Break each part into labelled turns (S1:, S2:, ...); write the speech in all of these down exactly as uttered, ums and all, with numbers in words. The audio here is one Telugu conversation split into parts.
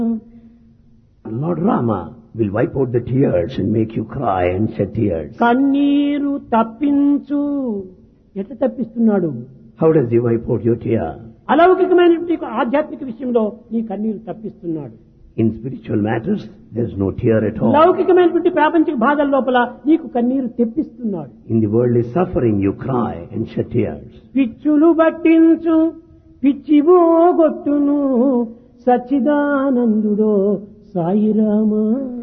S1: Lord Rama will wipe out the tears and make you cry and shed tears.
S2: కన్నీరు తప్పించు. ఎట్లా తప్పిస్తున్నాడు?
S1: How does he wipe out your tear?
S2: అలౌకికమైనటువంటి ఆధ్యాత్మిక విషయంలో నీ కన్నీరు తప్పిస్తున్నాడు.
S1: In spiritual matters, there is no tear at all.
S2: లౌకికమైనటువంటి ప్రాపంచిక బాధల లోపల నీకు కన్నీరు తెప్పిస్తున్నాడు.
S1: In the worldly suffering, you cry and shed tears.
S2: పిచ్చులు పట్టించు పిచ్చివో గొట్టును సచ్చిదానందుడో Sai Rama.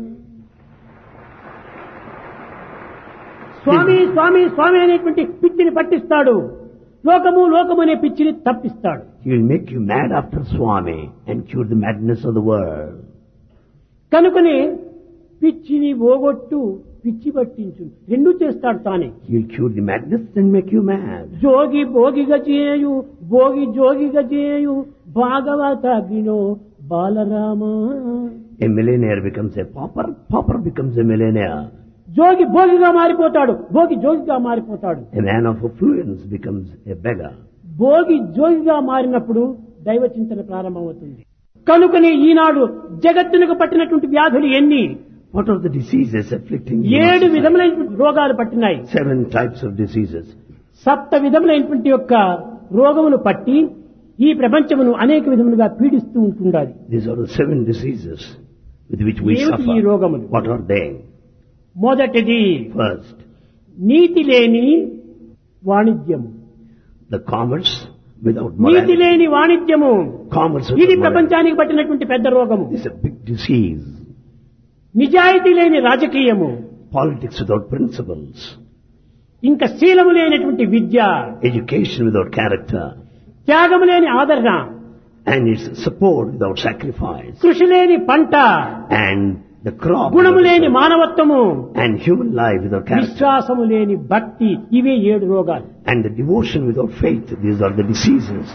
S2: స్వామి స్వామి స్వామి అనేటువంటి పిచ్చిని పట్టిస్తాడు. లోకము లోకము అనే పిచ్చిని తప్పిస్తాడు.
S1: He will make you mad after Swami and cure the madness of the world.
S2: కనుకనే పిచ్చిని ఓగొట్టు పిచ్చి పట్టించు రెండు చేస్తాడు తానే.
S1: He will cure the madness and make you mad.
S2: జోగి భోగిగా చేయు భోగి జోగిగా చేయు భాగవత వినో Balarama.
S1: A millionaire becomes a pauper, pauper becomes a millionaire.
S2: జోగి భోగిగా మారిపోతాడు, భోగి జోగిగా మారిపోతాడు.
S1: A man of affluence becomes a beggar.
S2: Bhogi జోగిగా మారినప్పుడు దైవ చింతన ప్రారంభమవుతుంది. కనుకనే ఈనాడు జగత్తునకు పట్టినటువంటి వ్యాధులు ఎన్ని?
S1: What are the diseases afflicting you?
S2: ఏడు విధములైనటువంటి రోగాలు పట్టినాయి.
S1: Seven types of diseases.
S2: సప్త విధములైనటువంటి యొక్క రోగములు పట్టి ఈ ప్రపంచమును అనేక విధములుగా పీడిస్తూ ఉంటుండాలి.
S1: These are the seven diseases with which we
S2: ఏమిటి ఈ
S1: suffer.
S2: రోగములు?
S1: What are they?
S2: మొదటిది
S1: First,
S2: నీతి లేని వాణిజ్యము.
S1: the commerce without
S2: NITI
S1: morality.
S2: లేని వాణిజ్యము
S1: Commerce
S2: ఇది
S1: without morality.
S2: ప్రపంచానికి పట్టినటువంటి పెద్ద రోగము.
S1: This is a big disease.
S2: నిజాయితీ లేని రాజకీయము,
S1: Politics without principles.
S2: ఇంకా శీలము లేనటువంటి విద్య,
S1: Education without character.
S2: త్యాగము లేని ఆదరణ,
S1: And its support without sacrifice.
S2: కృషి లేని పంట,
S1: And the crop.
S2: గుణము
S1: without
S2: లేని
S1: effort.
S2: మానవత్వము,
S1: And human life without character.
S2: విశ్వాసము లేని భక్తి, ఇవే ఏడు రోగాలు.
S1: And the devotion without faith. These are the diseases.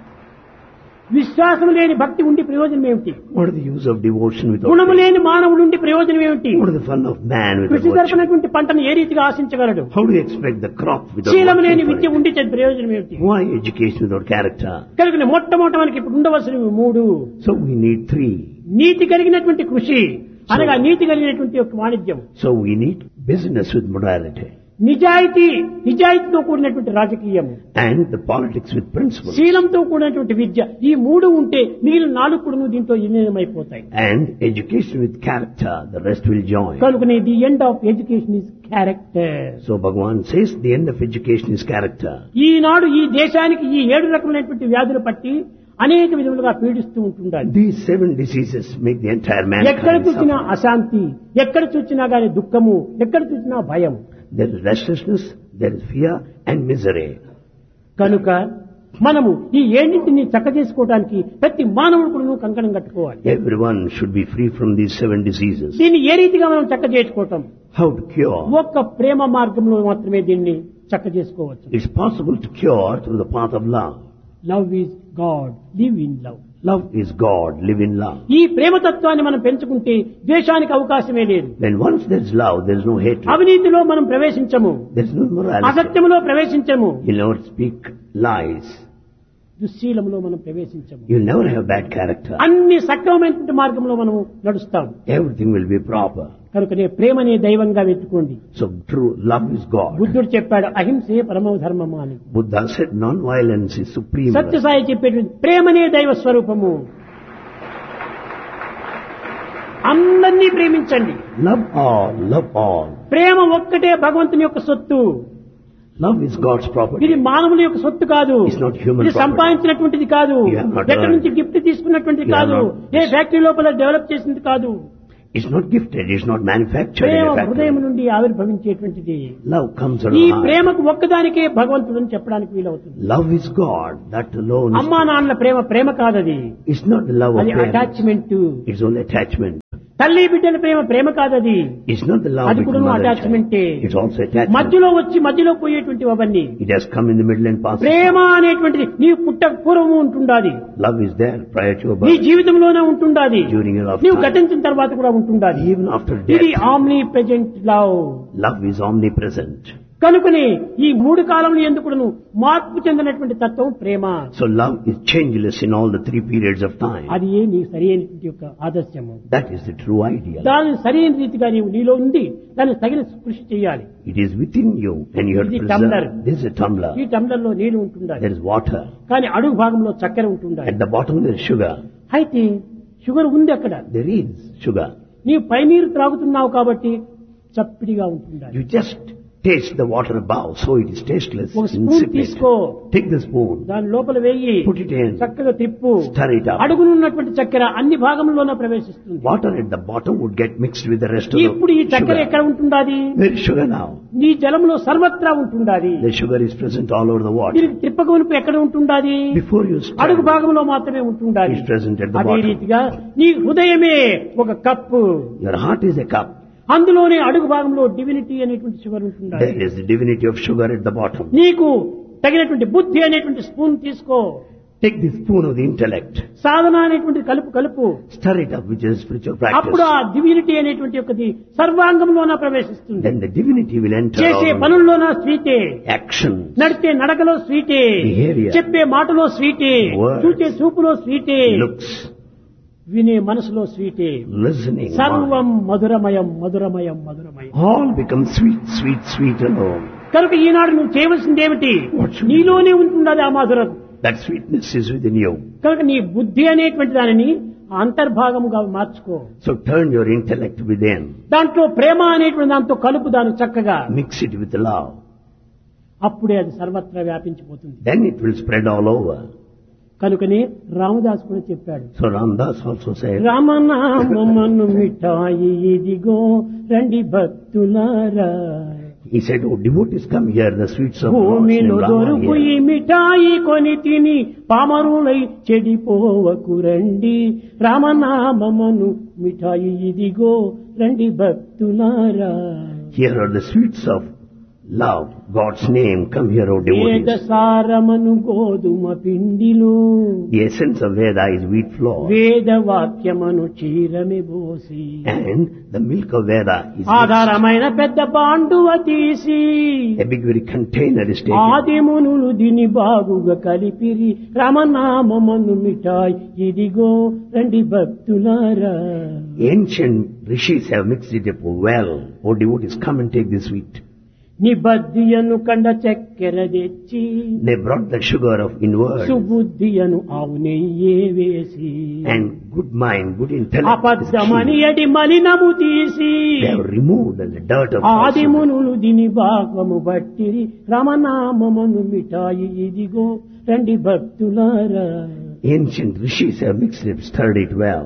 S2: విశ్వాసము లేని భక్తి ఉండి ప్రయోజనం ఏమిటి?
S1: What is the use of devotion without
S2: గుణము
S1: faith?
S2: లేని మానవుడు ఉండి ప్రయోజనం ఏమిటి?
S1: What is the fun of man without
S2: కృషి
S1: virtue?
S2: జరపనటువంటి పంటను ఏ రీతిగా ఆశించగలడు?
S1: How do you expect the crop without
S2: శీలము లేని
S1: working for
S2: విద్య
S1: it?
S2: ఉండి చేతి ప్రయోజనం ఏమిటి?
S1: Why education without character?
S2: కనుక మొట్టమొదటి మనకి ఇప్పుడు ఉండవలసినవి మూడు.
S1: So we need three.
S2: నీతి కలిగినటువంటి కృషి అనగా నీతి కలిగినటువంటి యొక్క వాణిజ్యం,
S1: So we need business with morality.
S2: నిజాయితీ నిజాయితీతో కూడినటువంటి రాజకీయం,
S1: And the politics with principles.
S2: శీలంతో కూడినటువంటి విద్య. ఈ మూడు ఉంటే మిగిలిన నాలుగు కూడా దీంతో విలీనమైపోతాయి.
S1: And education with character. The rest will join.
S2: కనుకనే the end of education is character.
S1: So Bhagavan says the end of education is character.
S2: ఈనాడు ఈ దేశానికి ఈ ఏడు రకమైనటువంటి వ్యాధులు పట్టి అనేక విధములుగా పీడిస్తూ ఉంటుండాలి.
S1: These seven diseases make the entire
S2: ఎక్కడ
S1: mankind
S2: చూసినా
S1: suffer.
S2: అశాంతి, ఎక్కడ చూసినా గాని దుఃఖము, ఎక్కడ చూసినా భయం.
S1: There is restlessness, there is fear and misery.
S2: కనుక మనము ఈ ఏడింటిని చక్క చేసుకోవడానికి ప్రతి మానవుడు కూడా కంకణం కట్టుకోవాలి.
S1: Everyone should be free from these seven diseases.
S2: దీన్ని ఏ రీతిగా మనం చక్క చేసుకోవటం?
S1: How to cure?
S2: ఒక్క ప్రేమ మార్గంలో మాత్రమే దీన్ని చక్క చేసుకోవచ్చు.
S1: It's possible to cure through the path of love.
S2: Love is God, live in love.
S1: Love is God, live in love.
S2: ఈ ప్రేమతత్వాన్ని మనం పెంచుకుంటే ద్వేషానికి అవకాశమే లేదు.
S1: When once there is love, there is no hatred.
S2: అవినీతిలో మనం ప్రవేశించము,
S1: There is no morality.
S2: అసత్యములో ప్రవేశించము,
S1: You'll never speak lies.
S2: దుశ్శీలములో మనం ప్రవేశించము.
S1: You'll never have bad character.
S2: అన్ని సక్రమమైనటువంటి మార్గంలో మనం నడుస్తాం.
S1: Everything will be proper.
S2: కనుకనే ప్రేమనే దైవంగా వెతుకోండి.
S1: So true love is God.
S2: బుద్ధుడు చెప్పాడు అహింసే పరమో ధర్మమా అని.
S1: Buddha said non-violence is supreme.
S2: Sathya Sai చెప్పేటువంటి ప్రేమనే దైవ స్వరూపము. అందరినీ ప్రేమించండి.
S1: Love all, love all.
S2: ప్రేమ ఒక్కటే భగవంతుని యొక్క సొత్తు.
S1: Love is God's property.
S2: ఇది మానవుల యొక్క సొత్తు కాదు.
S1: It's not human
S2: ఇది
S1: property.
S2: సంపాదించినటువంటిది కాదు.
S1: You have not
S2: ఎక్కడి నుంచి
S1: earned.
S2: గిఫ్ట్ తీసుకున్నటువంటిది
S1: You have
S2: కాదు.
S1: not-
S2: ఏ ఫ్యాక్టరీ లోపల డెవలప్ చేసింది కాదు.
S1: It's not gifted, it's not manufactured in
S2: Prema
S1: a
S2: హృదయం
S1: factory.
S2: నుండి ఆవిర్భవించేటువంటిది.
S1: Love comes out of
S2: ఈ
S1: the heart.
S2: ప్రేమకు ఒక్కదానికే భగవంతుడు అని చెప్పడానికి వీలవుతుంది.
S1: Love is God, that alone is.
S2: అమ్మా నాన్నల ప్రేమ ప్రేమ కాదది,
S1: It's not the love of
S2: అది
S1: parents.
S2: Attachment.
S1: It's only attachment.
S2: తల్లి బిడ్డల ప్రేమ ప్రేమ కాదది,
S1: It's not the love
S2: అది
S1: between
S2: కూడా
S1: mother and
S2: అటాచ్మెంటే.
S1: child. It's also attachment.
S2: మధ్యలో వచ్చి మధ్యలో పోయేటువంటి అవన్నీ
S1: It has come in the middle and passed.
S2: ప్రేమ అనేటువంటిది నీవు పుట్టక పూర్వము ఉంటుండాది,
S1: Love is there prior to your
S2: నీ
S1: birth.
S2: జీవితంలోనే ఉంటుండాది,
S1: During your
S2: నీవు
S1: lifetime.
S2: గతించిన తర్వాత కూడా ఉంటుండాది.
S1: Even after
S2: ఇది
S1: death.
S2: Omni present love.
S1: Love is omnipresent.
S2: కనుకనే ఈ మూడు కాలంలో ఎందుకును మార్పు చెందినటువంటి తత్వం ప్రేమ.
S1: So love is changeless in all the three periods of time.
S2: అది ఏ నీ సరైనటువంటి యొక్క ఆదర్శము.
S1: That is the true ideal.
S2: దాని సరైన రీతిగా నీవు నీలో ఉంది దాన్ని తగిన కృషి చేయాలి.
S1: It is within you and you have to preserve. This is a tumbler.
S2: ఈ టంబ్లర్ లో నీళ్లు ఉంటుండాలి.
S1: There is water.
S2: కానీ అడుగు భాగంలో చక్కెర ఉంటుండాలి.
S1: At the bottom there is sugar.
S2: అయితే షుగర్ ఉంది అక్కడ.
S1: There is sugar.
S2: నీవు పై నీరు త్రాగుతున్నావు కాబట్టి చప్పిడిగా ఉంటుండాలి.
S1: You just taste the water above, so it is tasteless,
S2: ఒక స్పూన్
S1: insipid.
S2: తీసుకో,
S1: Take the spoon,
S2: దాని లోపల వేయి,
S1: put it in,
S2: చక్కగా తిప్పు,
S1: stir it up.
S2: అడుగునున్నటువంటి చక్కెర అన్ని భాగంలోనే ప్రవేశిస్తుంది.
S1: Water at the bottom would get mixed with the rest of the
S2: ఇప్పుడు ఈ చక్కెర
S1: sugar.
S2: ఎక్కడ ఉంటుండాది?
S1: Where is sugar now?
S2: నీ జలంలో సర్వత్రా ఉంటుండాది.
S1: The sugar is present all over the water.
S2: దీనికి తిప్పకమునుపు ఎక్కడ ఉంటుండాది?
S1: Before you
S2: అడుగు
S1: stir,
S2: భాగంలో మాత్రమే ఉంటుండాది.
S1: it is present at the
S2: అదే
S1: bottom.
S2: రీతిగా నీ హృదయమే ఒక cup,
S1: Your heart is a cup.
S2: అందులోనే అడుగు భాగంలో డివినిటీ అనేటువంటి షుగర్ ఉంటుండాలి.
S1: There is the divinity of sugar at the bottom.
S2: నీకు తగినటువంటి బుద్ధి అనేటువంటి స్పూన్ తీసుకో,
S1: Take the spoon of the intellect,
S2: సాధన అనేటువంటి కలుపు కలుపు,
S1: stir it up, which is spiritual
S2: అప్పుడు
S1: practice.
S2: ఆ డివినిటీ అనేటువంటి ఒకటి సర్వాంగంలోన ప్రవేశిస్తుంది.
S1: Then the divinity will enter
S2: చేసే
S1: all
S2: పనుల్లోన స్వీటే,
S1: action.
S2: నడిచే నడకలో స్వీటే,
S1: Behavior.
S2: చెప్పే మాటలో స్వీటే,
S1: Words.
S2: చూచే చూపులో స్వీటే,
S1: Looks,
S2: వినే మనసులో స్వీటే,
S1: listening,
S2: సర్వం
S1: mind.
S2: మధురమయం మధురమయం మధురమయం.
S1: All become sweet, sweet, sweet alone.
S2: కనుక ఈనాడు నువ్వు చేయవలసింది ఏమిటి?
S1: What should
S2: నీలోనే ఉంటున్నది ఆ మధురం.
S1: That sweetness is within you.
S2: కనుక నీ బుద్ధి అనేటువంటి దానిని అంతర్భాగముగా మార్చుకో.
S1: So turn your intellect within.
S2: దాంట్లో ప్రేమ అనేటువంటి దాంతో కలుపు దాని చక్కగా,
S1: Mix it with love.
S2: అప్పుడే అది సర్వత్రా వ్యాపించిపోతుంది.
S1: Then it will spread all over.
S2: కనుకనే రామదాస్ కూడా చెప్పాడు,
S1: So Ramdas also said,
S2: రామనామమను మిఠాయి ఇదిగో రండి భక్తులారా,
S1: he said, oh devotees, come here, the sweets of Lord's name
S2: భూమిలో
S1: Rama
S2: దొరుకు ఈ
S1: here.
S2: మిఠాయి కొని తిని పామరులై చెడిపోవకు రండి, రామనామమను మిఠాయి ఇదిగో రండి భక్తులారా.
S1: Here are the sweets of love, God's name, come here, O
S2: వేద
S1: devotees.
S2: సారమను గోధుమ పిండిలో,
S1: The essence of Veda is wheat flour,
S2: వేద వాక్యమను క్షీరమి బోసి,
S1: and the milk of Veda is mixed.
S2: ఆధారమైన పెద్ద బాండువ తీసి,
S1: A big very container is taken.
S2: ఆదిమునులు దీని బాగుగా కలిపిరి, రామనామమను మిఠాయి ఇదిగో రండి భక్తులారా.
S1: Ancient rishis have mixed it up well. O devotees, come and take this wheat.
S2: నిబద్ధియను కండ చక్కెర తెచ్చి,
S1: They brought the sugar of inward
S2: సుబుద్ధియను ఆవు నెయ్యే వేసి,
S1: and good mind, good intellect. is
S2: అబద్ధమని
S1: key.
S2: ఎడి మలినము తీసి,
S1: They have removed the dirt of falsehood.
S2: ఆదిమునులు దీని భాగము బట్టిరి, రామనామమను మిఠాయి ఇదిగో రండి భక్తులారా.
S1: Ancient rishis have mixed it, stirred it well.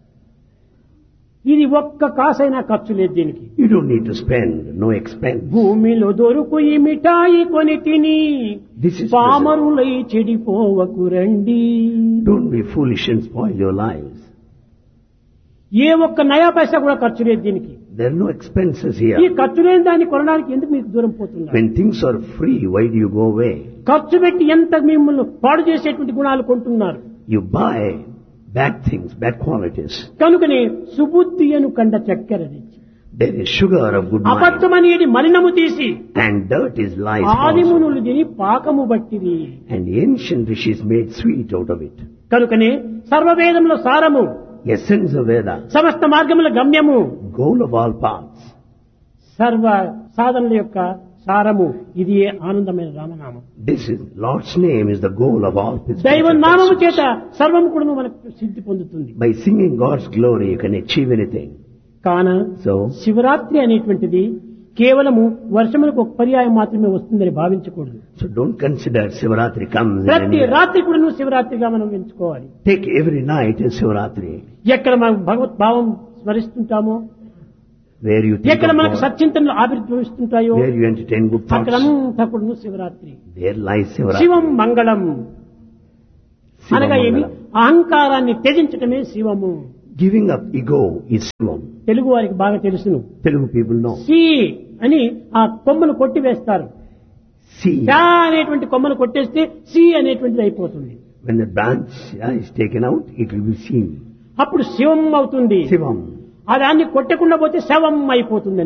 S2: ఇది ఒక్క కాసైనా ఖర్చు లేదు దీనికి.
S1: You don't need to spend, no expense.
S2: భూమిలో దొరుకు ఈ మిఠాయి కొని తిని
S1: This is present.
S2: పామరులై చెడిపోవకు రండి.
S1: Don't be foolish and spoil your lives.
S2: ఏ ఒక్క నయా పైసా కూడా ఖర్చు లేదు దీనికి.
S1: There are no expenses
S2: ఈ
S1: here.
S2: ఖర్చు లేని దాన్ని కొనడానికి ఎందుకు మీకు దూరం పోతున్నారు?
S1: When things are free, why do you go away?
S2: ఖర్చు పెట్టి ఎంత మిమ్మల్ని పాడు చేసేటువంటి గుణాలు కొంటున్నారు.
S1: You buy bad things, bad qualities.
S2: కనుకనే సుబుద్ధి అను కండ చక్కెర తెచ్చి,
S1: There is sugar of good mind,
S2: అబద్ధమనేది మలినము తీసి,
S1: and dirt is lies falsehood.
S2: ఆదిమునులు దీని పాకము బట్టిరి.
S1: And the ancient rishis made sweet out of it.
S2: కనుకనే సర్వవేదంలో సారము,
S1: Essence of Veda,
S2: సమస్త మార్గముల గమ్యము,
S1: goal of all paths.
S2: సర్వ సాధనల యొక్క సారము ఇది ఏ ఆనందమైన రామనామం.
S1: This is Lord's name is the goal of all spiritual
S2: దైవ నామము
S1: pursuits.
S2: చేత సర్వము కూడా మనకు సిద్ధి పొందుతుంది.
S1: By singing God's glory, you can achieve anything.
S2: కాన
S1: So,
S2: శివరాత్రి అనేటువంటిది కేవలము వర్షములకు ఒక పర్యాయం మాత్రమే వస్తుందని భావించకూడదు.
S1: so don't consider Sivaratri comes in
S2: ప్రతి
S1: any year.
S2: రాత్రి కూడా నువ్వు శివరాత్రిగా మనం ఎంచుకోవాలి.
S1: Take every night as Sivaratri.
S2: ఎక్కడ మనం భగవత్ భావం స్మరిస్తుంటామో,
S1: Where you think
S2: ఎక్కడ
S1: of
S2: మనకు
S1: God,
S2: సత్చింతనలు ఆవిర్భవిస్తుంటాయో,
S1: where you entertain good thoughts,
S2: అక్కడంతా కూడా నువ్వు శివరాత్రి.
S1: there lies Sivaratri.
S2: శివం మంగళం
S1: Shivam
S2: అనగా ఏమి?
S1: Mangalam.
S2: అహంకారాన్ని త్యజించటమే శివము.
S1: Giving up ego is Shivam.
S2: Telugu వారికి బాగా తెలుసును.
S1: Telugu people know.
S2: సి అని ఆ కొమ్మను కొట్టి వేస్తారు.
S1: See,
S2: డా అనేటువంటి కొమ్మను కొట్టేస్తే సి అనేటువంటిది అయిపోతుంది.
S1: when the branch uh, is taken out, it will be seen.
S2: అప్పుడు శివం అవుతుంది.
S1: Shivam.
S2: ఆ దాన్ని కొట్టకుండా పోతే శవం అయిపోతుంది అంతే.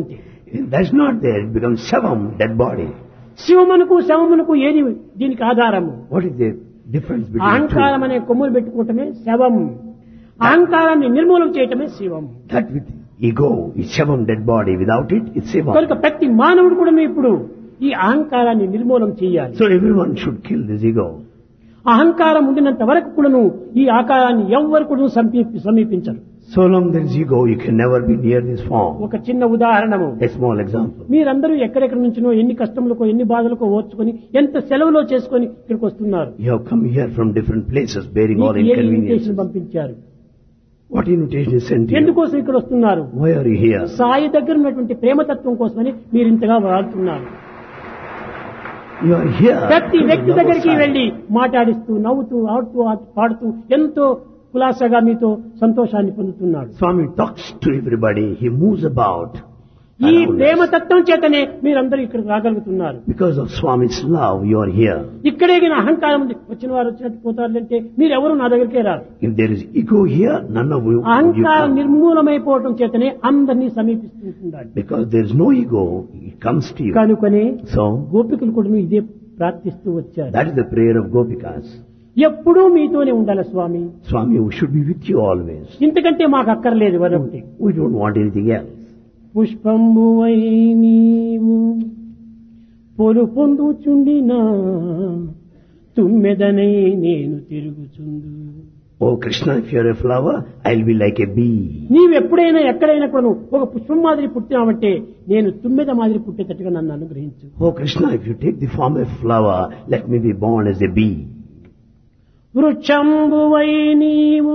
S1: If that's not there, it becomes Shavam, dead body.
S2: శివమునకు శవమునకు ఏది దీనికి ఆధారము?
S1: What is the difference between the
S2: అహంకారం
S1: two?
S2: అనే కొమ్ములు పెట్టుకోవటమే శవం, అహంకారాన్ని నిర్మూలన చేయటమే శివం.
S1: That with ego is Shavam, dead body. Without it, it's Shivam.
S2: కనుక ప్రతి మానవుడు కూడా ఇప్పుడు ఈ అహంకారాన్ని నిర్మూలన చేయాలి.
S1: So everyone should kill this ego.
S2: అహంకారం ఉండినంత వరకు కూడాను ఈ ఆకారాన్ని ఎవ్వరు కూడా సమీపించరు.
S1: So long there is ego, you can never be near this form.
S2: ఒక చిన్న ఉదాహరణము,
S1: A small example.
S2: మీరందరూ ఎక్కడెక్కడి నుంచినో ఎన్ని కష్టములకో ఎన్ని బాధలకో ఓర్చుకొని ఎంత సెలవులో చేసుకొని ఇక్కడికి వస్తున్నారు.
S1: You have come here from different places bearing all
S2: మీకు ఏ ఇన్విటేషన్
S1: inconveniences.
S2: పంపించారు?
S1: What invitation is sent to you?
S2: ఎందుకోసం ఇక్కడ వస్తున్నారు?
S1: Why are you here?
S2: Sai దగ్గర ఉన్నటువంటి ప్రేమతత్వం కోసమని మీరు ఇంతగా వాడుతున్నారు.
S1: You are here.
S2: ప్రతి
S1: to
S2: వ్యక్తి
S1: love
S2: దగ్గరికి
S1: Sai.
S2: వెళ్లి మాట్లాడిస్తూ నవ్వుతూ ఆడుతూ పాడుతూ ఎంతో కులాసగా మీతో సంతోషాన్ని పొందుతున్నాడు.
S1: Swami talks to everybody. He moves about.
S2: ఈ
S1: around us.
S2: ప్రేమతత్వం చేతనే మీరందరూ ఇక్కడికి రాగలుగుతున్నారు.
S1: Because of Swami's love, you are here.
S2: ఇక్కడే గిన అహంకారం ఉంది, వచ్చిన వారు వచ్చినట్టు పోతారంటే మీరెవరు నా దగ్గరికే రారు.
S1: If there is ego here, none of you, you
S2: అహంకారం
S1: come.
S2: నిర్మూలమైపోవటం చేతనే అందరినీ సమీపిస్తుంటున్నాడు.
S1: Because there is no ego, it comes to you.
S2: కనుకనే
S1: So,
S2: గోపికలు కూడా ఇదే ప్రార్థిస్తూ వచ్చారు.
S1: that is the prayer of Gopikas.
S2: ఎప్పుడూ మీతోనే ఉండాలి స్వామి,
S1: Swami, we should be with you always.
S2: ఇంతకంటే మాకు అక్కర్లేదు వరొకటి.
S1: We don't want anything else.
S2: పుష్పంబువై నీవు పొలు పొందుచుండినా తుమ్మెదనై నేను తిరుగుచుందు.
S1: Oh Krishna, if you are a flower, I'll be like a bee.
S2: నీవెప్పుడైనా ఎక్కడైనా కూడా ఒక పుష్పం మాదిరి పుట్టినావంటే నేను తుమ్మెద మాదిరి పుట్టేటట్టుగా నన్ను అనుగ్రహించు.
S1: Oh Krishna, if you take the form of flower, let me be born as a bee.
S2: వృక్షంబువై నీవు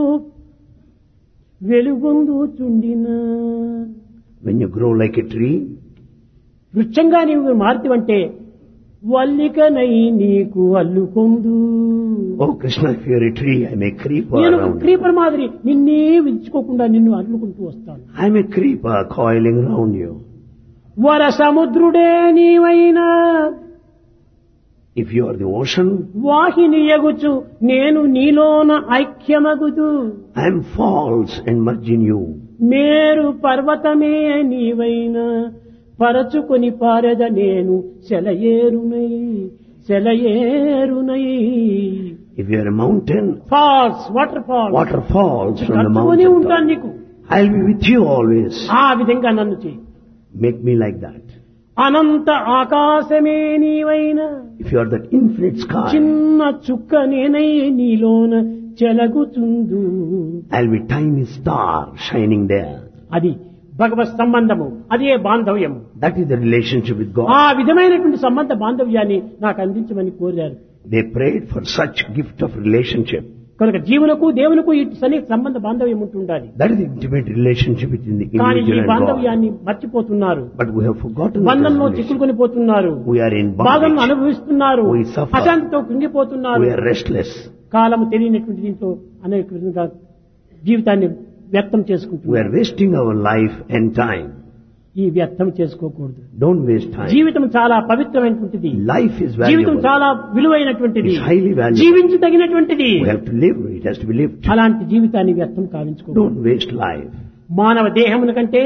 S2: వెలుగొందుచుండినా,
S1: When you grow like a tree,
S2: వృక్షంగా నీవు మారుతివంటే వల్లికనై నీకు అల్లుకొందు.
S1: oh Krishna, if you are a tree, I am a creeper
S2: నేను
S1: around you.
S2: క్రీపర్ మాదిరి నిన్నే వించుకోకుండా నిన్ను అల్లుకుంటూ వస్తాను.
S1: I am a creeper coiling around you.
S2: వర సముద్రుడే నీవైనా
S1: If you are the ocean,
S2: వాహిని ఎగుచు నేను నీలోన ఐక్యమగుదు.
S1: I am false and merge in you.
S2: మేరు పర్వతమే నీవైనా పరచుకొని పారెద నేను సెలయేరునై సెలయేరునై.
S1: If you are a mountain,
S2: falls water falls
S1: water falls from the
S2: కట్టుకొని
S1: mountain
S2: ఉంటాను
S1: top.
S2: నీకు.
S1: I'll be with you always.
S2: ఆ విధంగా నన్ను చెయ్యి.
S1: Make me like that.
S2: Anantha Aakasame నీవైనా
S1: If you are that infinite sky,
S2: చిన్న చుక్క నేనై నీలోన చెలగుచుందు.
S1: I'll be tiny star shining there.
S2: అది భగవత్ సంబంధము, అదే బాంధవ్యము.
S1: That is the relationship with God.
S2: ఆ విధమైనటువంటి సంబంధ బాంధవ్యాన్ని నాకు అందించమని కోరారు.
S1: They prayed for such gift of relationship.
S2: కనుక జీవులకు దేవునికి ఇటు సన్ని సంబంధ బాంధవ్యం ఉంటుండాలి.
S1: That is the intimate relationship between the
S2: కానీ ఈ
S1: individual and God.
S2: బాంధవ్యాన్ని మర్చిపోతున్నారు.
S1: But we have forgotten that
S2: బంధంలో
S1: relation.
S2: చిక్కుకొని పోతున్నారు.
S1: We are in
S2: బాధలను
S1: bondage.
S2: అనుభవిస్తున్నారు.
S1: We suffer.
S2: అశాంతితో కృంగిపోతున్నారు.
S1: We are restless.
S2: కాలము తెలియనటువంటి దీంతో అనేక విధంగా జీవితాన్ని వ్యర్థం
S1: We
S2: చేసుకుంటున్నారు.
S1: are wasting our life and time.
S2: ఈ వ్యర్థం చేసుకోకూడదు.
S1: Don't waste time.
S2: జీవితం చాలా పవిత్రమైనటువంటిది.
S1: Life is
S2: జీవితం
S1: valuable.
S2: చాలా విలువైనటువంటిది.
S1: It's highly valuable.
S2: జీవించదగినటువంటిది.
S1: We have to live. It has to be lived.
S2: అలాంటి జీవితాన్ని వ్యర్థం కావించుకోకూడదు.
S1: Don't waste life.
S2: మానవ దేహమున కంటే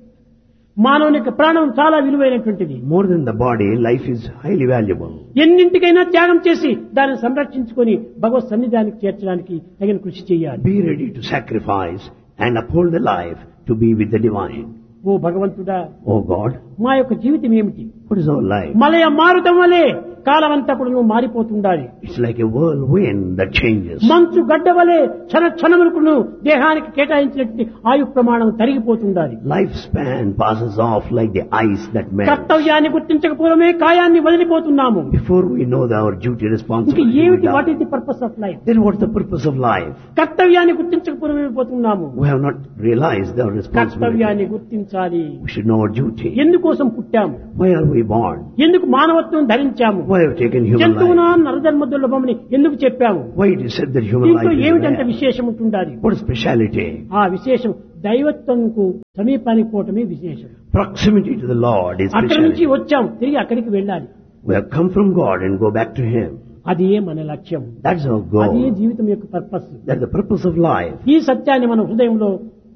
S2: మానవుని యొక్క ప్రాణం చాలా విలువైనటువంటిది.
S1: More than the body, life is highly valuable.
S2: ఎన్నింటికైనా త్యాగం చేసి దానిని సంరక్షించుకొని భగవత్ సన్నిధానికి చేర్చడానికి తగిన కృషి చేయాలి.
S1: Be ready to sacrifice and uphold the life to be with the divine.
S2: ఓ భగవంతుడా,
S1: Oh God,
S2: మా యొక్క జీవితం ఏమిటి?
S1: what is our life?
S2: మలయ మారుతం వలె కాలమంతా కూడా నువ్వు మారిపోతుండాలి.
S1: It's like a whirlwind that changes.
S2: మంచు గడ్డ వలె క్షణ క్షణములకు నువ్వు దేహానికి కేటాయించినటువంటి ఆయు ప్రమాణం తరిగిపోతుండాలి.
S1: Lifespan passes off like the ice that melts.
S2: కర్తవ్యాన్ని గుర్తించకపోవడమే కాయాన్ని వదిలిపోతున్నాము.
S1: Before we know our duty
S2: ఇంకా
S1: responsibility, we
S2: ఏమిటి what
S1: die.
S2: Is the purpose of life?
S1: Then what's the purpose of life?
S2: కర్తవ్యాన్ని గుర్తించకపోవడమే పోతున్నాము.
S1: We have not realized our
S2: కర్తవ్యాన్ని
S1: responsibility.
S2: గుర్తించాలి.
S1: We should know our duty.
S2: ఎందుకోసం పుట్టాము?
S1: Why are we born?
S2: ఎందుకు మానవత్వం ధరించాము?
S1: Why have we taken human
S2: జంతువునా
S1: life?
S2: నరజన్మ దుర్లభమని ఎందుకు చెప్పాము?
S1: Why it is said that human
S2: దీంట్లో
S1: life
S2: ఏమిటంత
S1: is rare?
S2: విశేషం ఉంటుండాలి?
S1: What is speciality?
S2: ఆ విశేషం దైవత్వంకు సమీపానికి పోవటమే విశేషం.
S1: Proximity to the Lord is
S2: అక్కడి నుంచి
S1: speciality.
S2: వచ్చాం, తిరిగి అక్కడికి వెళ్ళాలి.
S1: We have come from God and go back to Him.
S2: అది ఏ మన లక్ష్యం.
S1: That's our
S2: అది ఏ
S1: goal.
S2: జీవితం యొక్క purpose.
S1: That's the purpose of life.
S2: ఈ సత్యాన్ని మన హృదయంలో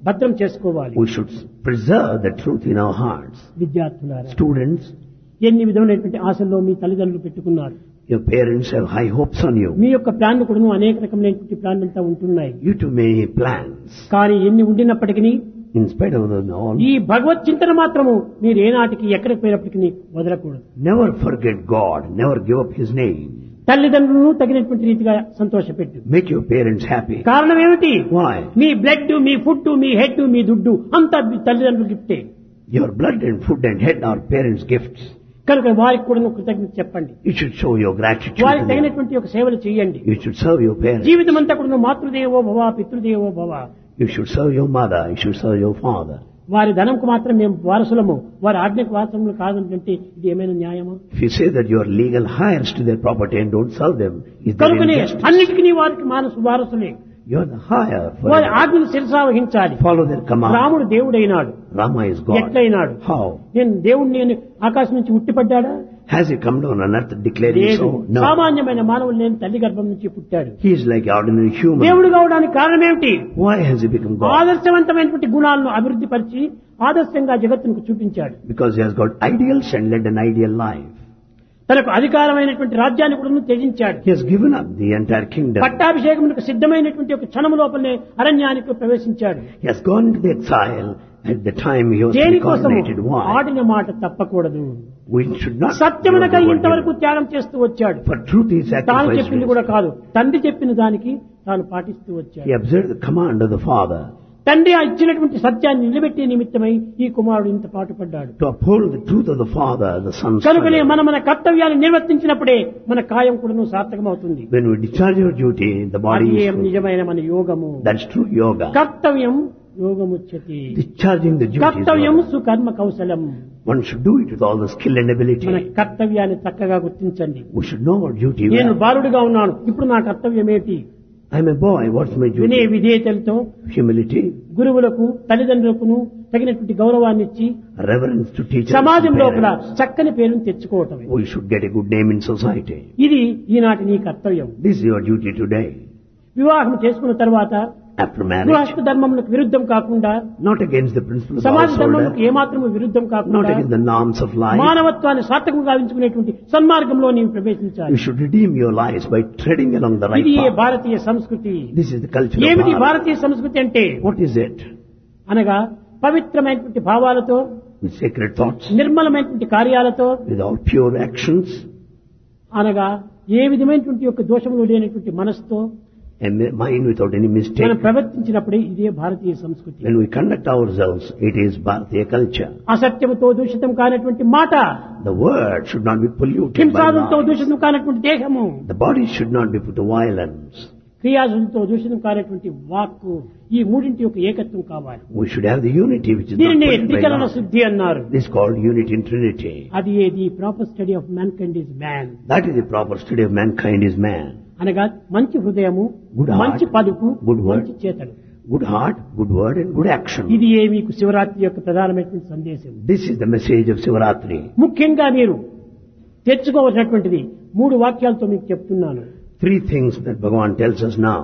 S2: భద్రం చేసుకోవాలి.
S1: We should preserve the truth in our hearts.
S2: విద్యార్థులారా,
S1: Students,
S2: ఎన్ని విధమైనటువంటి ఆశల్లో మీ తల్లిదండ్రులు పెట్టుకున్నారు.
S1: your parents have high hopes on you.
S2: మీ యొక్క ప్లాన్లు కూడా అనేక రకమైనటువంటి ప్లాన్లు అంతా ఉంటున్నాయి.
S1: You too many plans.
S2: కానీ ఎన్ని ఉండినప్పటికీ
S1: In spite of the all,
S2: ఈ భగవత్ చింతన మాత్రము మీరు ఏనాటికి ఎక్కడికి పోయినప్పటికీ వదలకూడదు.
S1: never forget God. Never give up His name.
S2: తల్లిదండ్రులను తగినటువంటి రీతిగా సంతోషపెట్టు.
S1: Make your parents happy.
S2: కారణం ఏమిటి?
S1: Why?
S2: Me blood, me food, me head, మీ దుడ్డు అంతా మీ తల్లిదండ్రులు గిఫ్టే.
S1: Your blood and food and head are parents' gifts.
S2: కనుక వారికి కూడా కృతజ్ఞత చెప్పండి.
S1: You should show your gratitude
S2: వారికి
S1: to them.
S2: తగినటువంటి ఒక సేవలు చేయండి.
S1: You should serve your parents.
S2: జీవితం అంతా కూడా మాతృదేవో భవ, పితృదేవో భవ.
S1: You should serve your mother. You should serve your father.
S2: వారి ధనంకు మాత్రం మేము వారసులము, వారి ఆజ్ఞకు వారసులు కాదంటే ఇది ఏమైనా న్యాయమా?
S1: If you say that you are legal heirs to their property and don't serve them, is that
S2: కనుకనే
S1: injustice?
S2: అన్నిటికీ వారికి మానసు వారసులే.
S1: You are the higher for
S2: వారి
S1: them.
S2: ఆజ్ఞను శిరసావహించాలి.
S1: Follow their command.
S2: రాముడు దేవుడైనాడు.
S1: Rama is God.
S2: ఎట్లయినాడు?
S1: How?
S2: నేను దేవుణ్ణి అని ఆకాశం నుంచి ఉట్టిపడ్డాడా?
S1: Has he come down on earth declaring
S2: లేదు.
S1: so? No.
S2: సామాన్యమైన మానవులు నేను తల్లి గర్భం నుంచి పుట్టాడు.
S1: He is like ordinary human.
S2: దేవుడు కావడానికి కారణం ఏమిటి?
S1: Why has he become God?
S2: ఆదర్శవంతమైనటువంటి గుణాలను అభివృద్ధి పరిచి ఆదర్శంగా జగత్తుకు చూపించాడు.
S1: Because he has got ideals and led an ideal life.
S2: తనకు అధికారమైనటువంటి రాజ్యాన్ని కూడా త్యజించాడు.
S1: He has given up the entire kingdom.
S2: పట్టాభిషేకమునకు సిద్ధమైనటువంటి ఒక క్షణము లోపలనే అరణ్యానికి ప్రవేశించాడు.
S1: He has gone to the exile at the time he was
S2: దేనికోసము?
S1: coronated. Why?
S2: ఆడిన మాట తప్పకూడదు.
S1: We should not.
S2: సత్యమునకై
S1: do what
S2: ఇంతవరకు
S1: we do.
S2: త్యాగం చేస్తూ వచ్చాడు.
S1: For truth he
S2: తాను
S1: sacrificed.
S2: చెప్పింది కూడా కాదు, తండ్రి చెప్పిన దానికి తాను పాటిస్తూ వచ్చాడు.
S1: He observed the command of the father.
S2: తండ్రి ఇచ్చినటువంటి సత్యాన్ని నిలబెట్టే నిమిత్తమై ఈ కుమారుడు ఇంత పాటుపడ్డాడు.
S1: To uphold the truth of the father, the son.
S2: కనుకనే మన మన కర్తవ్యాన్ని నిర్వర్తించినప్పుడే మన కాయం కూడా సార్థకమవుతుంది.
S1: When we discharge your duty, the body
S2: అది
S1: is.
S2: నిజమైన మన యోగము.
S1: That's true yoga.
S2: కర్తవ్యం యోగముచ్యతి.
S1: Discharging the duty is
S2: కర్తవ్యం
S1: yoga.
S2: సుకర్మ కౌశలం.
S1: One should do it with all the skill and ability.
S2: మన కర్తవ్యాన్ని చక్కగా గుర్తించండి.
S1: We should know our duty
S2: నేను
S1: well.
S2: బాలుడిగా ఉన్నాను, ఇప్పుడు నా కర్తవ్యం ఏంటి?
S1: I'm a boy. What's my
S2: వినే
S1: duty?
S2: విధేయతలతో
S1: Humility,
S2: గురువులకు తల్లిదండ్రులకు తగినటువంటి గౌరవాన్ని ఇచ్చి
S1: reverence to teachers.
S2: సమాజం
S1: and
S2: లోపల
S1: parents.
S2: చక్కని పేరును తెచ్చుకోవటమే.
S1: We should get a good name in society.
S2: ఇది ఈనాటి నీ కర్తవ్యం.
S1: This is your duty today.
S2: వివాహం చేసుకున్న తర్వాత
S1: After marriage,
S2: గృహస్థ ధర్మములకు విరుద్ధం కాకుండా,
S1: not against the principles of
S2: సమాజ
S1: household,
S2: ధర్మములకు ఏమాత్రము విరుద్ధం
S1: not
S2: కాకుండా
S1: against the norms of life.
S2: మానవత్వాన్ని సార్థకంగా గావించుకునేటువంటి సన్మార్గంలో నీవు ప్రవేశించాలి.
S1: You should redeem your lives by treading along the right
S2: ఇది ఏ
S1: path.
S2: భారతీయ సంస్కృతి.
S1: This is the culture of
S2: ఏమిటి
S1: Bharat.
S2: భారతీయ సంస్కృతి అంటే?
S1: What is it?
S2: అనగా పవిత్రమైనటువంటి భావాలతో,
S1: With sacred thoughts,
S2: నిర్మలమైనటువంటి కార్యాలతో,
S1: with all pure actions,
S2: అనగా ఏ విధమైనటువంటి యొక్క దోషములు లేనటువంటి మనసుతో
S1: and mind without any mistake.
S2: మనం ప్రవర్తించినప్పుడే ఇదే భారతీయ సంస్కృతి.
S1: When we conduct ourselves, it is Bharatiya culture.
S2: అసత్యముతో దూషితం కానటువంటి మాట,
S1: The word should not be polluted by
S2: హింసాదులతో
S1: lies.
S2: దూషితం కానటువంటి దేహము,
S1: The body should not be put to violence.
S2: క్రియాశులతో దూషితం కానటువంటి వాక్కు, ఈ మూడింటి యొక్క ఏకత్వం కావాలి.
S1: We should have the unity which is not
S2: దీనిని
S1: polluted by
S2: త్రికరణ
S1: lies.
S2: శుద్ధి అన్నారు.
S1: This is called unity in Trinity.
S2: అది ఏది proper study of man kind is man.
S1: That is the proper study of mankind is man.
S2: అనగా మంచి హృదయము,
S1: Good heart,
S2: మంచి పలుకు,
S1: good word.
S2: మంచి చేతలు.
S1: Good heart, good word and good action.
S2: ఇది ఏ మీకు శివరాత్రి యొక్క ప్రధానమైనటువంటి సందేశం.
S1: This is the message of Sivaratri.
S2: ముఖ్యంగా మీరు తెచ్చుకోవలసినటువంటిది మూడు వాక్యాలతో మీకు చెప్తున్నాను.
S1: Three things that Bhagavan tells us now.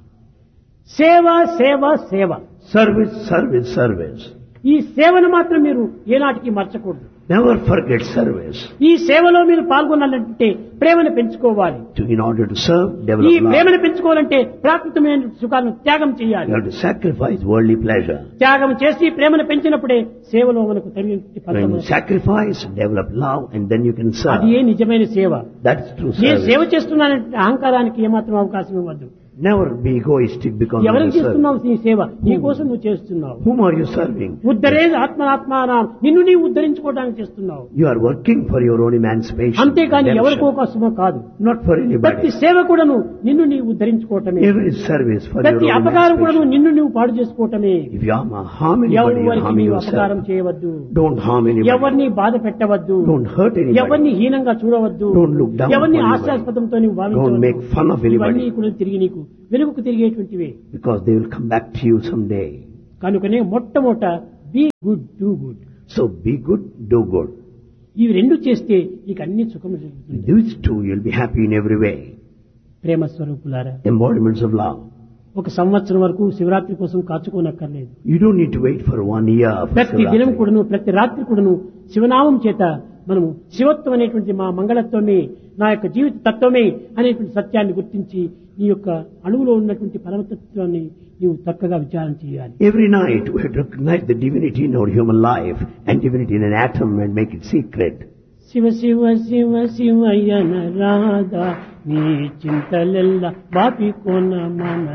S2: సేవ, సేవ, సేవ.
S1: Service, service, service.
S2: ఈ సేవను మాత్రం మీరు ఏనాటికి మర్చకూడదు.
S1: Never forget service.
S2: ఈ సేవలో మీరు పాల్గొనాలంటే ప్రేమను పెంచుకోవాలి.
S1: To, in order to serve,
S2: ఈ
S1: develop love.
S2: ప్రేమను పెంచుకోవాలంటే ప్రాకృతమైన సుఖాలను త్యాగం
S1: You
S2: చేయాలి.
S1: have to sacrifice worldly pleasure.
S2: త్యాగం చేసి ప్రేమను పెంచినప్పుడే సేవలో మనకు తగిన
S1: When
S2: ఫలితం.
S1: you sacrifice, develop love, and then you can serve.
S2: అది ఏ నిజమైన సేవ.
S1: That's true
S2: నేను సేవ
S1: service.
S2: చేస్తున్నానంటే అహంకారానికి ఏమాత్రం అవకాశం ఇవ్వద్దు.
S1: Never be egoistic because of
S2: ఎవరికి
S1: your service.
S2: చేస్తున్నావు నీ సేవ? నీ కోసం నువ్వు చేస్తున్నావు.
S1: Whom are you serving?
S2: ఉద్ధరే ఆత్మనాత్మానం, నిన్ను నీవు ఉద్ధరించుకోవడానికి చేస్తున్నావు.
S1: You are working for your own emancipation.
S2: అంతేకాని
S1: redemption.
S2: ఎవరికో కోసమో కాదు.
S1: Not for
S2: ప్రతి
S1: anybody.
S2: సేవ కూడాను నిన్ను నీవు ఉద్ధరించుకోవటమే.
S1: Every service for your
S2: ప్రతి
S1: own
S2: అపకారం కూడాను
S1: emancipation.
S2: నిన్ను నీవు పాడు చేసుకోవటమే.
S1: If you harm harm anybody, you are
S2: ఎవరికి
S1: harming
S2: నీవు అపకారం
S1: yourself.
S2: చేయవద్దు.
S1: Don't harm anybody.
S2: ఎవరిని బాధ పెట్టవద్దు.
S1: Don't hurt anybody.
S2: ఎవరిని హీనంగా చూడవద్దు.
S1: Don't look down
S2: ఎవరిని
S1: on anybody.
S2: హాస్యాస్పదంతో నీవు
S1: Don't make
S2: భావించవద్దు.
S1: fun of anybody.
S2: ఇవన్నీ కూడా తిరిగి నీకు వెలుగుకు తిరిగేటువంటివే.
S1: Because they will come back to you someday.
S2: కనుకనే మొట్టమొదట be good do good.
S1: So be good, do good.
S2: ఇవి రెండు చేస్తే నీకు అన్ని సుఖము జరుగుతుంది.
S1: These two, you'll be happy in every way.
S2: ప్రేమ స్వరూపులారా,
S1: Embodiments of love.
S2: ఒక సంవత్సరం వరకు శివరాత్రి కోసం కాచుకోనక్కర్లేదు.
S1: You don't need to wait for one year for
S2: ప్రతి దినం
S1: Shivratri.
S2: కూడాను ప్రతి రాత్రి కూడాను శివనామం చేత మనము శివత్వం అనేటువంటి మా మంగళత్వమే నా యొక్క జీవిత తత్వమే అనేటువంటి సత్యాన్ని గుర్తించి నీ యొక్క అణువులో ఉన్నటువంటి పరమతత్వాన్ని నీవు చక్కగా విచారణ చేయాలి.
S1: Every night we have to recognize the divinity in our human life and divinity in an atom and make it secret.
S2: Shiva Shiva Shiva శివయ్యన Radha నీ చింతలెల్ల బాపి కొన మన